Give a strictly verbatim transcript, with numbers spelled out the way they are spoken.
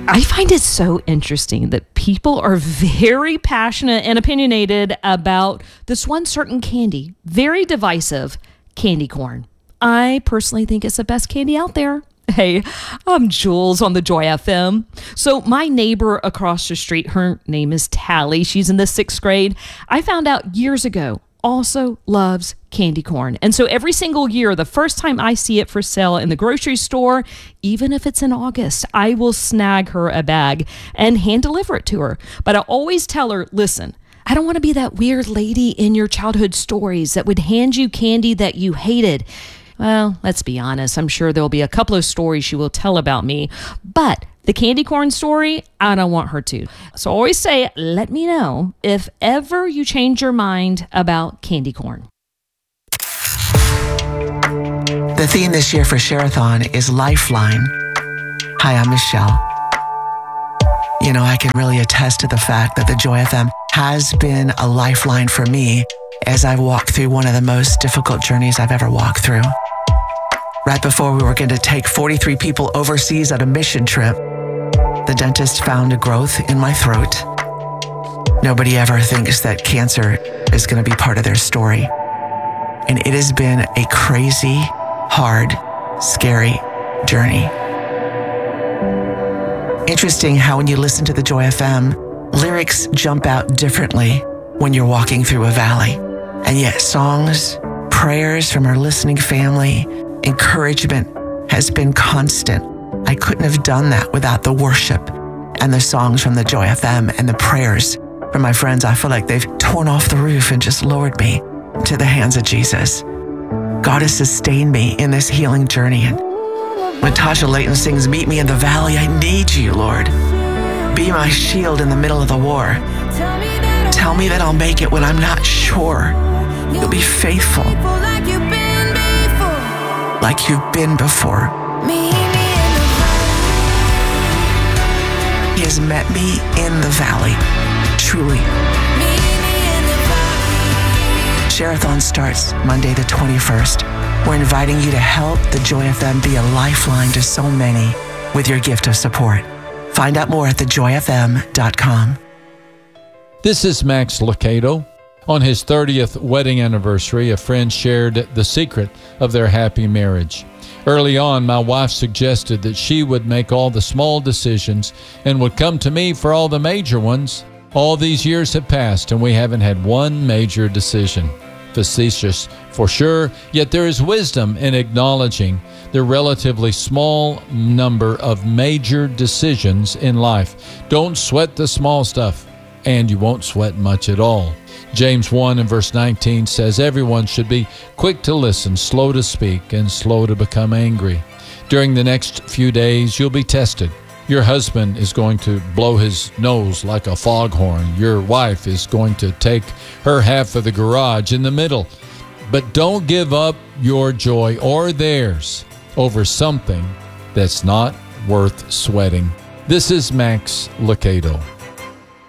I find it so interesting that people are very passionate and opinionated about this one certain candy, very divisive, candy corn. I personally think it's the best candy out there. Hey, I'm Jules on the Joy F M. So my neighbor across the street, her name is Tally. She's in the sixth grade. I found out years ago, also loves candy corn. And so every single year, the first time I see it for sale in the grocery store, even if it's in August, I will snag her a bag and hand deliver it to her. But I always tell her, listen, I don't want to be that weird lady in your childhood stories that would hand you candy that you hated. Well, let's be honest. I'm sure there'll be a couple of stories she will tell about me, but the candy corn story, I don't want her to. So I always say, let me know if ever you change your mind about candy corn. The theme this year for Share-a-thon is Lifeline. Hi, I'm Michelle. You know, I can really attest to the fact that the Joy F M has been a lifeline for me as I've walked through one of the most difficult journeys I've ever walked through. Right before we were going to take forty-three people overseas on a mission trip, the dentist found a growth in my throat. Nobody ever thinks that cancer is going to be part of their story. And it has been a crazy, hard, scary journey. Interesting how when you listen to the Joy F M, lyrics jump out differently when you're walking through a valley. And yet songs, prayers from our listening family, encouragement has been constant. I couldn't have done that without the worship and the songs from the Joy F M and the prayers from my friends. I feel like they've torn off the roof and just lowered me to the hands of Jesus. God has sustained me in this healing journey. And when Tasha Layton sings, "Meet me in the valley, I need you, Lord. Be my shield in the middle of the war. Tell me that I'll make it when I'm not sure. You'll be faithful like you've been before." He has met me in the valley, truly. Share-a-thon starts Monday the twenty-first. We're inviting you to help the Joy F M be a lifeline to so many with your gift of support. Find out more at the joy f m dot com. This is Max Lucado. On his thirtieth wedding anniversary, a friend shared the secret of their happy marriage. Early on, my wife suggested that she would make all the small decisions and would come to me for all the major ones. All these years have passed and we haven't had one major decision. Facetious for sure, yet there is wisdom in acknowledging the relatively small number of major decisions in life. Don't sweat the small stuff, and you won't sweat much at all. James one and verse nineteen says everyone should be quick to listen, slow to speak, and slow to become angry. During the next few days, you'll be tested. Your husband is going to blow his nose like a foghorn. Your wife is going to take her half of the garage in the middle. But don't give up your joy or theirs over something that's not worth sweating. This is Max Lucado.